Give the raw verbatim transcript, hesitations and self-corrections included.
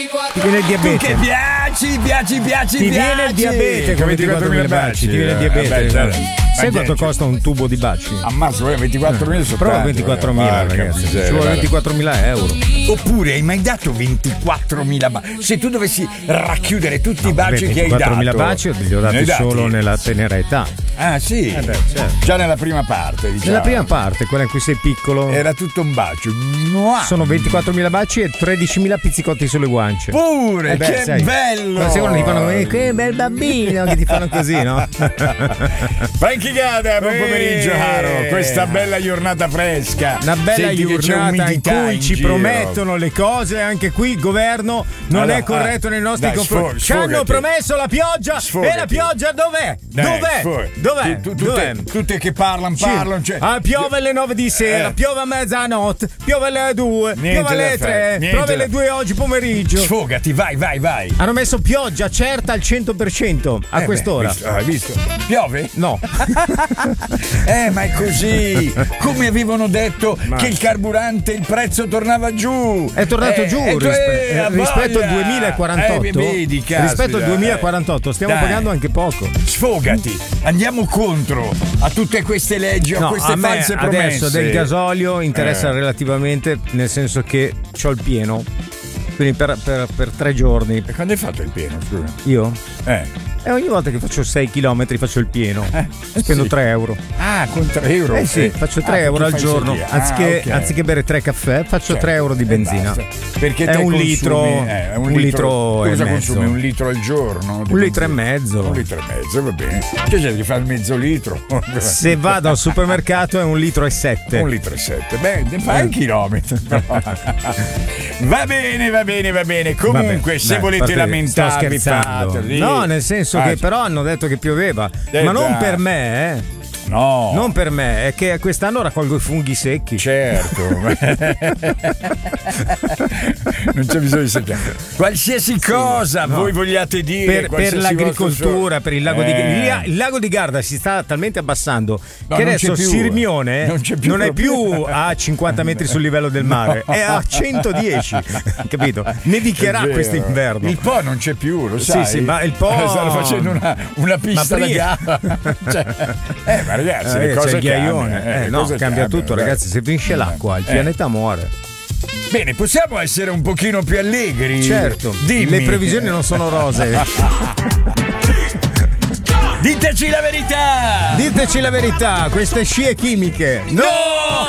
Ti viene il diabete. Tu che piaci, piaci, piaci, Ti piaci. viene il diabete con ventiquattromila baci. Ti viene il diabete. Eh, beh, sai quanto costa un tubo di baci? Ammazzo, ventiquattromila sono Prova tanto, ventiquattromila, eh. ragazzi. Miseria, Ci vuole ventiquattromila euro. Oppure hai mai dato ventiquattromila baci? Se tu dovessi racchiudere tutti no, i baci che hai dato. ventiquattromila baci li ho dati solo nella tenera età. Ah sì? Eh beh, certo. Già nella prima parte, diciamo. Nella prima parte, quella in cui sei piccolo. Era tutto un bacio. Mua. Sono ventiquattromila baci e tredicimila pizzicotti sulle guance. Pure, eh beh, che sai, bello! Ma secondo ti fanno eh, che bel bambino che ti fanno così, no? Frankie Gada, buon pomeriggio caro. Questa bella giornata fresca. Una bella Senti giornata in cui in ci giro. promettono le cose, anche qui il governo non allora, è corretto ah, nei nostri dai, confronti. sfog- Ci hanno promesso la pioggia sfogati. e la pioggia dov'è? Dai, dov'è? sfog- Dov'è? Tu, tu, dov'è? Tutte, tutte che parlano, parlano. Cioè, ah, piove alle nove di sera, eh. piove a mezzanotte, piove alle due, Niente piove alle tre, piove alle due oggi pomeriggio. Sfogati, vai, vai, vai. Hanno messo pioggia certa al cento per cento a eh quest'ora. Beh, hai visto? Piove? No. eh, ma è così. Come avevano detto ma... che il carburante, il prezzo tornava giù. È tornato eh, giù eh, rispe- eh, rispetto al duemilaquarantotto. Eh, vedi, caspita, rispetto al duemilaquarantotto stiamo dai. pagando anche poco. Sfogati. Andiamo contro a tutte queste leggi, a no, queste a me false promesse. Adesso del gasolio interessa eh. relativamente, nel senso che c'ho il pieno. Quindi per, per, per tre giorni. E quando hai fatto il pieno, scusa? Io? Eh. E ogni volta che faccio sei chilometri faccio il pieno. Eh, Spendo sì. tre euro. Ah, con tre euro? Eh sì, faccio tre ah, euro al giorno. Ah, anziché, okay. anziché bere tre caffè, faccio certo. tre euro di benzina. Perché è te un consumi, litro. Eh, un, un litro, litro e cosa mezzo. consumi? Un litro al giorno? Un litro e mezzo. Un litro e mezzo, va bene. Che c'è di fare mezzo litro? Se vado al supermercato è un litro e sette. Un litro e sette. Beh, ne fai un chilometro. Va bene, va bene, va bene. Comunque, Vabbè, se dai, volete lamentarvi, fate. No, nel senso ah, che però hanno detto che pioveva. Eh, ma non già. per me, eh. No, non per me, è che quest'anno raccolgo i funghi secchi. Certo. Non c'è bisogno di secchiare. Qualsiasi sì, cosa no. voi vogliate dire per, per l'agricoltura, so- per il lago, eh. di, il lago di Garda si sta talmente abbassando no, che adesso più, Sirmione non, più non è più a cinquanta metri sul livello del mare, no. è a centodieci, capito? Nevicherà quest'inverno. Il Po non c'è più, lo sai. Sì, sì, ma il Po stanno facendo una, una pista da gara. Cioè, eh, ma ragazzi, eh, le cose cambiano. Eh, eh, no, cambia cambiano, tutto, beh. ragazzi. Se finisce l'acqua, il eh. pianeta muore. Bene, possiamo essere un pochino più allegri? Certo. Dimmi. Le previsioni non sono rose. Diteci la verità! Diteci la verità, queste scie chimiche. No!